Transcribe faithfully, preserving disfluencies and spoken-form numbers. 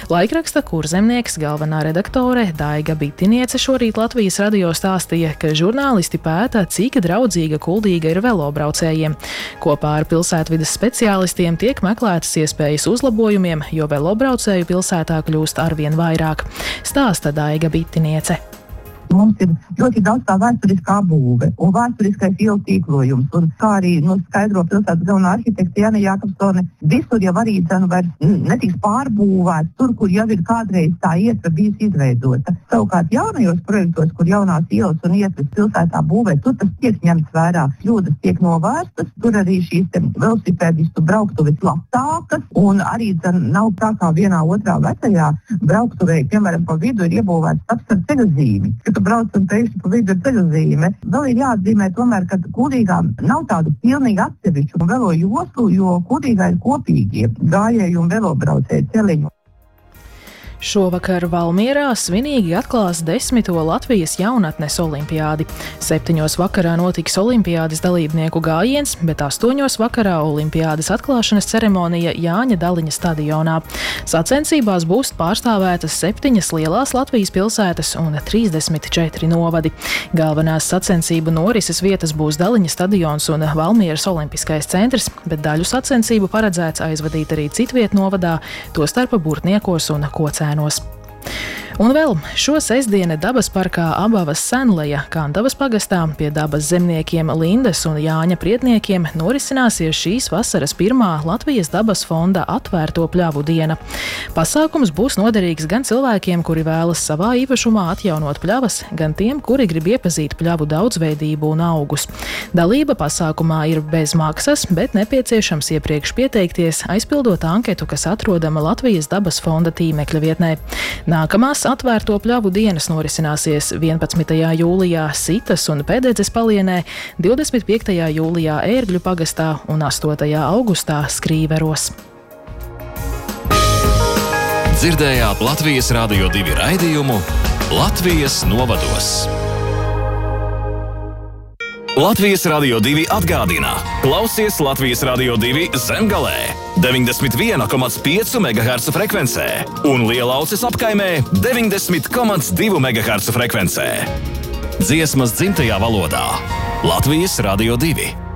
Laikraksta Kurzemnieks galvenā redaktore Daiga Bitiniece šorīt Latvijas radio stāstīja, ka žurnālisti pēta, cik draudzīga Kuldīga ir velobraucējiem. Kopā ar pilsētvides speciālistiem tiek meklētas iespējas uzlabojumiem, jo velobraucēju pilsētā kļūst arvien vairāk. Stāsta Daiga Bitiniece. Mums ir ļoti daudz tā vēsturiskā būve un vēsturiskais ielu tīklojums. Un kā arī nu, skaidro pilsētas galvenā arhitekte Jāna Jākapsone, visur jau arī cenu vairs netiks pārbūvēts, tur, kur jau ir kādreiz tā ietve bijis izveidota. Savukārt jaunajos projektos, kur jaunās ielas un ietves pilsētā būvē, tur tas tiek ņemts vērā. Kļūdas tiek novērstas, tur arī šīs velosipēdistu brauktuves labtākas, un arī cen, nav tā kā vienā otrā vecajā brauktuvē, piemēram, pa vidu ir iebūvēts taps ar ceļu zīmi. Brauc un pēkšņi pa vidu ir ceļuzīme. Vēl ir jāatzīmē tomēr, ka Kuldīgā nav tādu pilnīgi atsevišķu velo joslu, jo Kuldīgā ir kopīgie gājēju un velobraucēju celiņu. Šovakar Valmierā svinīgi atklās desmito Latvijas jaunatnes olimpiādi. Septiņos vakarā notiks olimpiādes dalībnieku gājiens, bet astoņos vakarā olimpiādes atklāšanas ceremonija Jāņa Daliņa stadionā. Sacensībās būs pārstāvētas septiņas lielās Latvijas pilsētas un trīsdesmit četri novadi. Galvenās sacensību norises vietas būs Daliņa stadions un Valmieras olimpiskais centrs, bet daļu sacensību paredzēts aizvadīt arī citviet novadā, tostarp Burtniekos un Kocēnos. Un vēl šo sestdienu dabas parkā Abavas Senleja Kandavas pagastā pie dabas zemniekiem Lindas un Jāņa Prietniekiem norisināsies šīs vasaras pirmā Latvijas dabas fonda atvērto pļavu diena. Pasākums būs noderīgs gan cilvēkiem, kuri vēlas savā īpašumā atjaunot pļavas, gan tiem, kuri grib iepazīt pļavu daudzveidību un augus. Dalība pasākumā ir bez maksas, bet nepieciešams iepriekš pieteikties, aizpildot anketu, kas atrodama Latvijas dabas fonda tīmekļa vietnē. Nākamās atvērto pļavu dienas norisināsies vienpadsmitajā jūlijā Sitas un Pēdedzes palienē, divdesmit piektajā jūlijā Ērgļu pagastā un astotajā augustā Skrīveros. Dzirdējāt Latvijas Radio divi raidījumu Latvijas novados. Latvijas Radio divi atgādina. Klausies Latvijas Radio divi Zemgalē deviņdesmit viena komats pieci megaherca frekvencē un Lielauces apkaimē deviņdesmit komats divi megaherca frekvencē. Dziesmas dzimtajā valodā. Latvijas Radio divi.